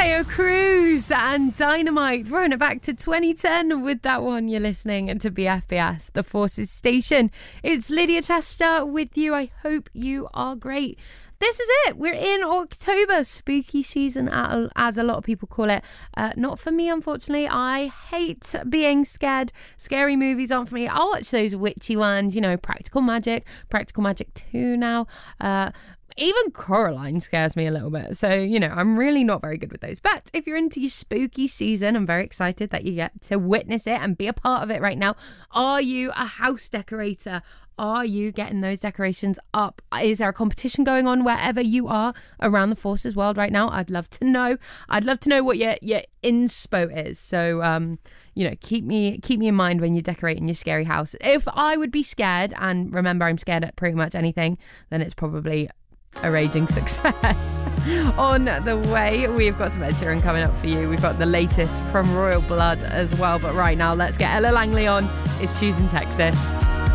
Taio Cruz and Dynamite, throwing it back to 2010 with that one. You're listening to BFBS, the Forces Station. It's Lydia Chester with you. I hope you are great. This is it. We're in October, spooky season, as a lot of people call it. Not for me, unfortunately. I hate being scared. Scary movies aren't for me. I'll watch those witchy ones, you know, Practical Magic 2 now. Even Coraline scares me a little bit. So, you know, I'm really not very good with those. But if you're into your spooky season, I'm very excited that you get to witness it and be a part of it right now. Are you a house decorator? Are you getting those decorations up? Is there a competition going on wherever you are around the Forces world right now? I'd love to know. I'd love to know what your inspo is. So, you know, keep me in mind when you're decorating your scary house. If I would be scared, and remember I'm scared at pretty much anything, then it's probably a raging success. On the way, we've got some Ed Sheeran coming up for you. We've got the latest from Royal Blood as well. But right now, let's get Ella Langley on. It's Choosing Texas.